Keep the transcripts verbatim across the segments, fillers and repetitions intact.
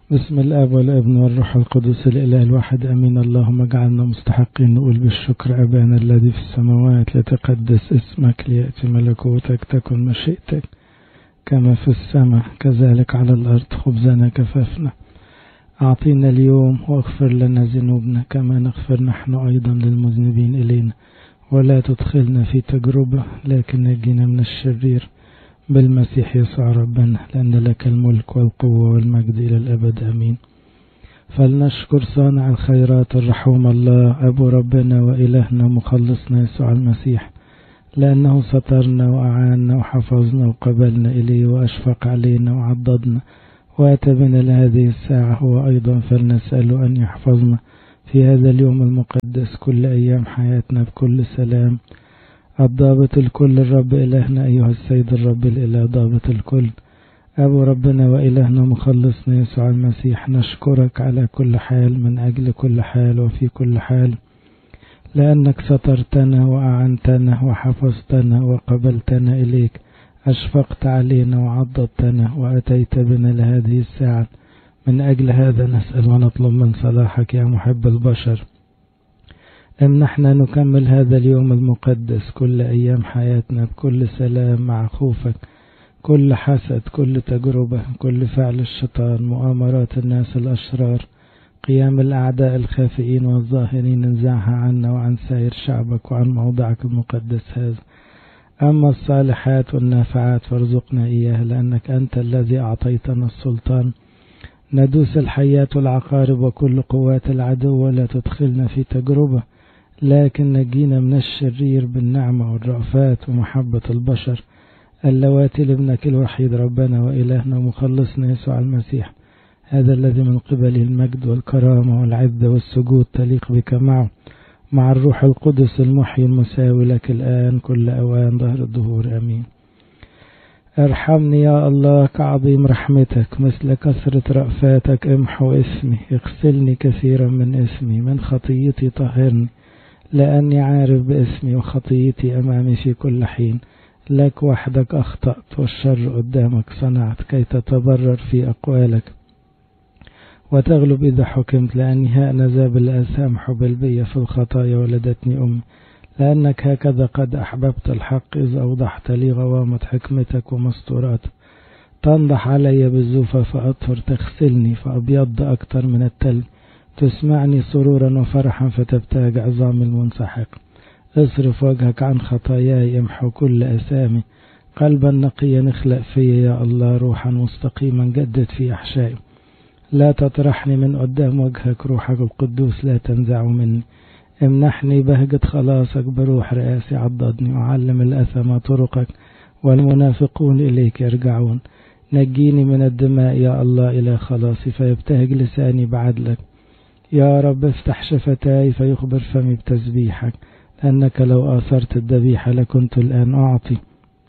بسم الآب والابن والروح القدس الإله الواحد أمين. اللهم اجعلنا مستحقين نقول بالشكر أبانا الذي في السماوات، لتقدس اسمك، ليأتي ملكوتك، تكن مشيئتك كما في السماء كذلك على الأرض. خبزنا كفافنا أعطينا اليوم، واغفر لنا ذنوبنا كما نغفر نحن أيضا للمذنبين إلينا، ولا تدخلنا في تجربة لكن نجينا من الشرير بالمسيح يسوع ربنا، لأن لك الملك والقوة والمجد إلى الأبد أمين. فلنشكر صانع الخيرات الرحوم الله أبو ربنا وإلهنا مخلصنا يسوع المسيح، لأنه سترنا وأعاننا وحفظنا وقبلنا إليه وأشفق علينا وعضدنا وأتى بنا لهذه الساعة. هو أيضا فلنسأله أن يحفظنا في هذا اليوم المقدس كل أيام حياتنا بكل سلام. الضابط الكل الرب إلهنا أيها السيد الرب الإله ضابط الكل أبو ربنا وإلهنا مخلصنا يسوع المسيح، نشكرك على كل حال من أجل كل حال وفي كل حال، لأنك سترتنا وأعنتنا وحفظتنا وقبلتنا إليك، أشفقت علينا وعضدتنا وأتيت بنا لهذه الساعة. من أجل هذا نسأل ونطلب من صلاحك يا محب البشر أن نحن نكمل هذا اليوم المقدس كل أيام حياتنا بكل سلام مع خوفك، كل حسد، كل تجربة، كل فعل الشيطان، مؤامرات الناس الأشرار، قيام الأعداء الخافئين والظاهرين، انزعها عنا وعن سائر شعبك وعن موضعك المقدس هذا. أما الصالحات والنافعات فارزقنا إياها، لأنك أنت الذي أعطيتنا السلطان ندوس الحيات والعقارب وكل قوات العدو، ولا تدخلنا في تجربة لكن نجينا من الشرير بالنعمة والرأفات ومحبة البشر اللواتي لابنك الوحيد ربنا وإلهنا ومخلصنا يسوع المسيح، هذا الذي من قبله المجد والكرامة والعزة والسجود تليق بك معه، مع الروح القدس المحيي المساوي لك الآن كل أوان ظهر الدهور أمين. ارحمني يا الله كعظيم رحمتك، مثل كثرة رأفاتك امحو اسمي، اغسلني كثيرا من اسمي، من خطيتي طهرني، لأني عارف باسمي وخطيتي أمامي في كل حين. لك وحدك أخطأت والشر قدامك صنعت، كي تتبرر في أقوالك وتغلب إذا حكمت، لأني هأنذا بالأسامح بالبية في الخطايا ولدتني أمي، لأنك هكذا قد أحببت الحق إذ أوضحت لي غوامة حكمتك ومستوراتك. تنضح علي بالزوفة فأطهر، تغسلني فأبيض أكتر من التلج، تسمعني سرورا وفرحا فتبتهج عظام المنسحق. اصرف وجهك عن خطاياي، امحو كل أسامي، قلبا نقيا اخلق في يا الله، روحا مستقيما جدد في أحشائي. لا تطرحني من قدام وجهك، روحك القدوس لا تنزع مني. امنحني بهجة خلاصك بروح رئاسي، عضدني وعلم الأثم طرقك، والمنافقون إليك يرجعون. نجيني من الدماء يا الله إلى خلاصي، فيبتهج لساني بعدلك. يا رب افتح شفتاي فيخبر فمي بتسبيحك، لأنك لو آثرت الذبيحة لكنت الآن أعطي،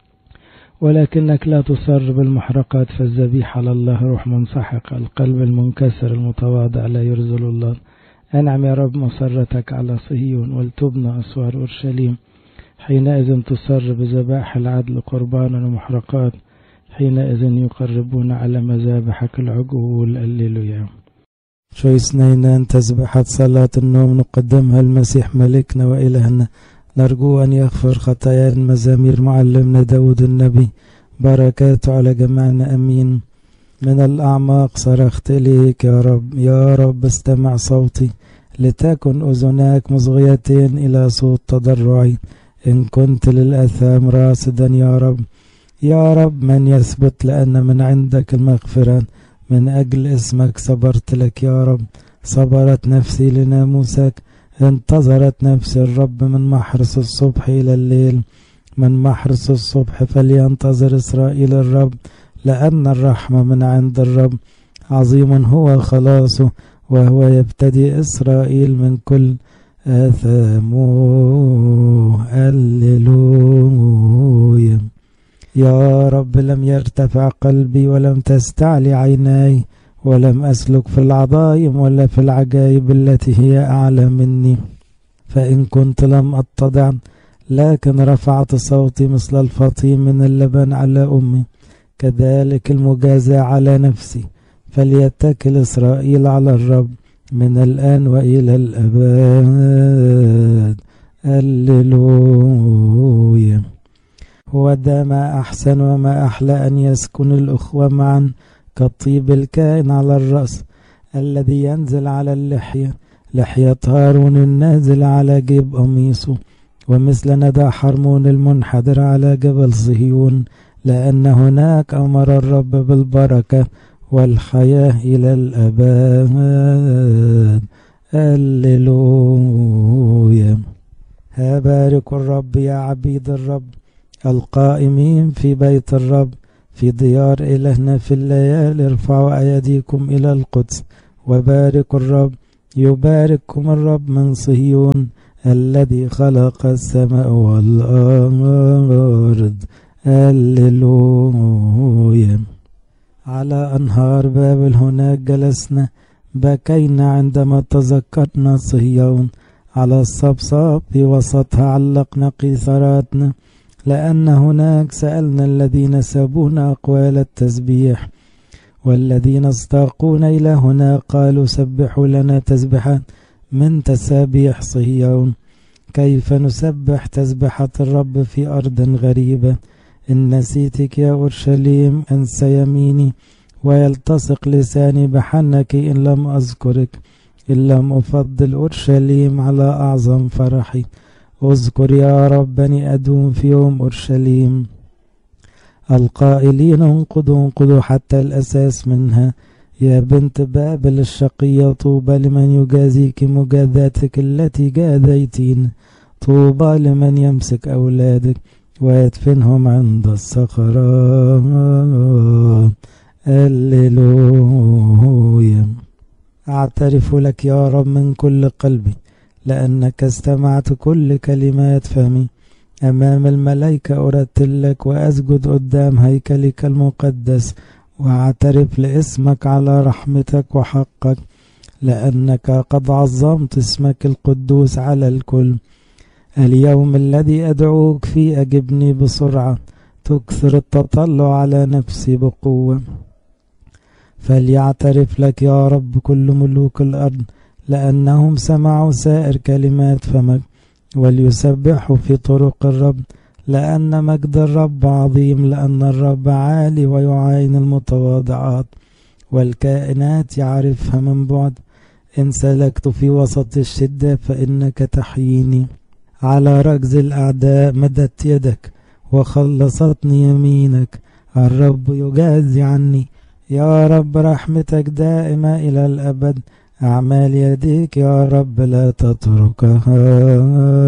ولكنك لا تصر بالمحرقات، فالذبيحة لله روح منسحق، القلب المنكسر المتواضع لا يرذل الله. أنعم يا رب مسرتك على صهيون، ولتبنى أسوار أورشليم، حينئذ تصر بذبائح العدل قربانا ومحرقات، حينئذ يقربون على مذابحك العجول. الليلويا. شوي اثنين تسبحة صلاة النوم نقدمها المسيح ملكنا وإلهنا، نرجو أن يغفر خطايا المزامير معلمنا داود النبي، بركاته على جميعنا أمين. من الأعماق صرخت إليك يا رب، يا رب استمع صوتي، لتكن أذناك مصغيتين إلى صوت تضرعي، إن كنت للأثام راصدا يا رب. يا رب من يثبت، لأن من عندك المغفرة، من أجل اسمك صبرت لك يا رب. صبرت نفسي لناموسك، انتظرت نفسي الرب، من محرس الصبح إلى الليل، من محرس الصبح فلينتظر إسرائيل الرب، لأن الرحمة من عند الرب، عظيم هو خلاصه، وهو يبتدي إسرائيل من كل آثامه. هللويا. يا رب لم يرتفع قلبي ولم تستعلي عيناي، ولم أسلك في العظائم ولا في العجائب التي هي أعلى مني، فإن كنت لم أتضع لكن رفعت صوتي مثل الفطيم من اللبن على أمي، كذلك المجازاة على نفسي، فليتكل إسرائيل على الرب من الآن وإلى الأبد. هللويا. هو ده ما أحسن وما أحلى أن يسكن الأخوة معا كالطيب الكائن على الرأس الذي ينزل على اللحية، لحية هارون النازل على جيب قميصه، ومثل ندى حرمون المنحدر على جبل صهيون، لأن هناك أمر الرب بالبركة والحياة إلى الأبد. هللويا. ها بارك الرب يا عبيد الرب القائمين في بيت الرب في ديار إلهنا في الليالي. ارفعوا أيديكم إلى القدس وبارك الرب، يبارككم الرب من صهيون الذي خلق السماء والأرض. هللويا. على أنهار بابل هناك جلسنا، بكينا عندما تذكرنا صهيون، على الصبصاب في وسطها علقنا قيثاراتنا، لأن هناك سألنا الذين سابون أقوال التسبيح، والذين استاقون إلى هنا قالوا سبحوا لنا تسبحات من تسابيح صهيون. كيف نسبح تسبحة الرب في أرض غريبة؟ إن نسيتك يا أورشليم أنسى يميني، ويلتصق لساني بحنك إن لم أذكرك، إن لم أفضل أورشليم على أعظم فرحي. اذكر يا رب بني أدوم في يوم أورشليم، القائلين انقضوا انقضوا حتى الأساس منها. يا بنت بابل الشقية، طوبى لمن يجازيك مجازاتك التي جاذيتين، طوبى لمن يمسك أولادك ويدفنهم عند الصخرة. هللويا. أعترف لك يا رب من كل قلبي، لأنك استمعت كل كلمات فمي. أمام الملائكة أرتل لك وأسجد قدام هيكلك المقدس، وأعترف لاسمك على رحمتك وحقك، لأنك قد عظمت اسمك القدوس على الكل. اليوم الذي أدعوك فيه أجبني بسرعة، تكثر التطلع على نفسي بقوة. فليعترف لك يا رب كل ملوك الأرض، لأنهم سمعوا سائر كلمات فمك، وليسبحوا في طرق الرب، لأن مجد الرب عظيم، لأن الرب عالي ويعاين المتواضعات، والكائنات يعرفها من بعد. إن سلكت في وسط الشدة فإنك تحييني، على ركز الأعداء مدت يدك وخلصتني يمينك. الرب يجازي عني، يا رب رحمتك دائمة إلى الأبد. أعمال يديك يا رب لا تتركها.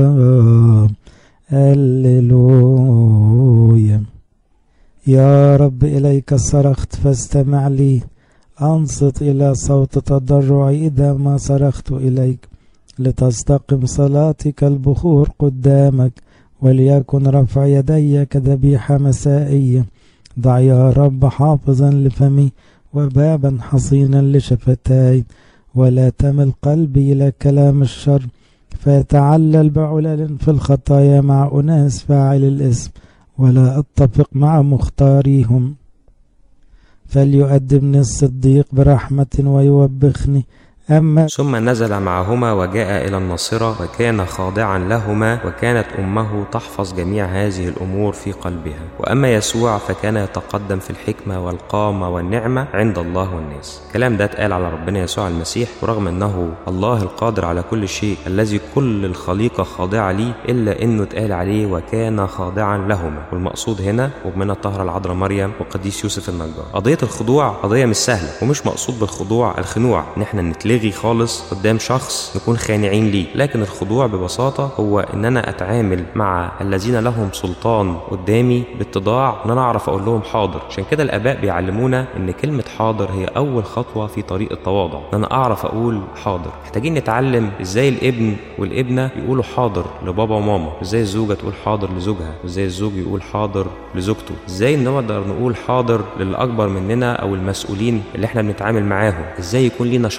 هللويا. يا رب إليك صرخت فاستمع لي، أنصت إلى صوت تضرعي إذا ما صرخت إليك. لتستقم صلاتي كالبخور قدامك، وليكن رفع يدي كذبيحة مسائية. ضع يا رب حافظا لفمي وبابا حصينا لشفتاي، ولا تمل قلبي إلى كلام الشر، فيتعلل بعلل في الخطايا مع أناس فاعل الإثم، ولا أتفق مع مختاريهم. فليؤدبني الصديق برحمة ويوبخني. أما ثم نزل معهما وجاء إلى الناصرة، وكان خاضعا لهما، وكانت أمه تحفظ جميع هذه الأمور في قلبها. وأما يسوع فكان يتقدم في الحكمة والقامة والنعمة عند الله والناس. الكلام ده اتقال على ربنا يسوع المسيح، ورغم أنه الله القادر على كل شيء الذي كل الخليقة خاضعة ليه، إلا أنه اتقال عليه وكان خاضعا لهما. والمقصود هنا ومن الطاهرة العذراء مريم وقديس يوسف النجار. قضية الخضوع قضية مش سهلة، ومش مقصود بالخضوع الخنوع، ان احنا نتلغي خالص قدام شخص نكون خانعين ليه. لكن الخضوع ببساطة هو ان انا اتعامل مع الذين لهم سلطان قدامي باتضاع، ان انا اعرف اقول لهم حاضر. عشان كده الاباء بيعلمونا ان كلمة حاضر هي اول خطوة في طريق التواضع، ان انا اعرف اقول حاضر. محتاجين نتعلم ازاي الابن والابنة يقولوا حاضر لبابا وماما، ازاي الزوجة تقول حاضر لزوجها، ازاي الزوج يقول حاضر لزوجته، ازاي نقدر نقول حاضر للي اكبر مننا او المسؤولين اللي احنا بنتعامل معاهم، ازاي يكون لنا شخصية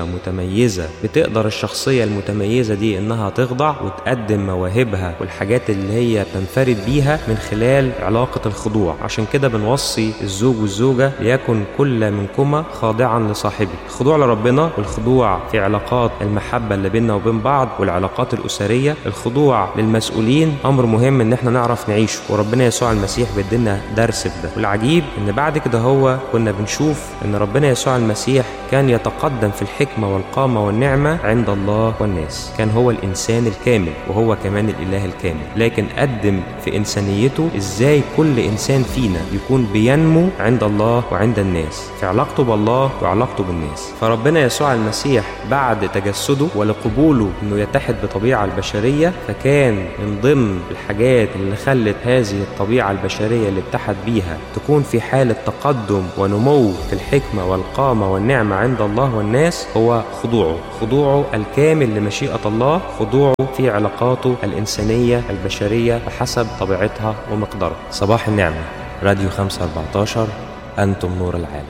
شخصية متميزة بتقدر الشخصية المتميزة دي انها تخضع وتقدم مواهبها والحاجات اللي هي تنفرد بيها من خلال علاقة الخضوع. عشان كده بنوصي الزوج والزوجة ليكن كل منكما خاضعا لصاحبه. الخضوع لربنا والخضوع في علاقات المحبة اللي بيننا وبين بعض والعلاقات الأسرية، الخضوع للمسؤولين أمر مهم ان احنا نعرف نعيشه، وربنا يسوع المسيح بيدينا درس في ده. والعجيب ان بعد كده هو كنا بنشوف ان ربنا يسوع المسيح كان يتقدم في الحكمة والقامة والنعمة عند الله والناس. كان هو الإنسان الكامل وهو كمان الإله الكامل، لكن قدم في إنسانيته إزاي كل إنسان فينا يكون بينمو عند الله وعند الناس في علاقته بالله وعلاقته بالناس. فربنا يسوع المسيح بعد تجسده ولقبوله إنه يتحد بطبيعة البشرية، فكان من ضمن الحاجات اللي خلت هذه الطبيعة البشرية اللي اتحد بيها تكون في حالة تقدم ونمو في الحكمة والقامة والنعمة عند الله والناس هو خضوعه، خضوعه الكامل لمشيئة الله، خضوعه في علاقاته الإنسانية البشرية بحسب طبيعتها ومقدارها. صباح النعمة، راديو خمسة أربعتاشر، أنتم نور العالم.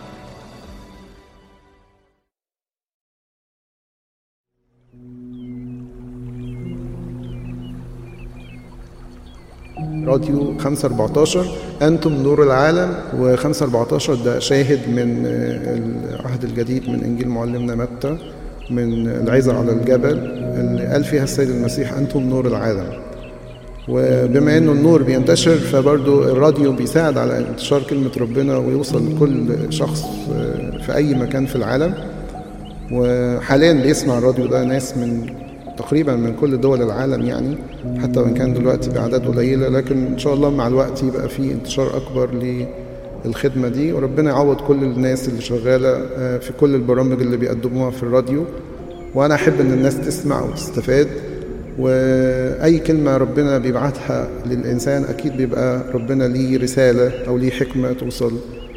راديو خمسة أربعتاشر أنتم نور العالم. وخمسة أربعتاشر ده شاهد من العهد الجديد من إنجيل معلمنا متى من العظة على الجبل اللي قال فيها السيد المسيح أنتم نور العالم. وبما أنه النور بينتشر فبرضو الراديو بيساعد على انتشار كلمة ربنا ويوصل لكل شخص في أي مكان في العالم. وحاليا بيسمع الراديو ده ناس من تقريبا من كل دول العالم، يعني حتى وان كان دلوقتي باعداد قليله، لكن ان شاء الله مع الوقت يبقى في انتشار اكبر للخدمه دي. وربنا يعوض كل الناس اللي شغاله في كل البرامج اللي بيقدموها في الراديو. وانا احب ان الناس تسمع وتستفاد، واي كلمه ربنا بيبعتها للانسان اكيد بيبقى ربنا ليه رساله او ليه حكمه توصل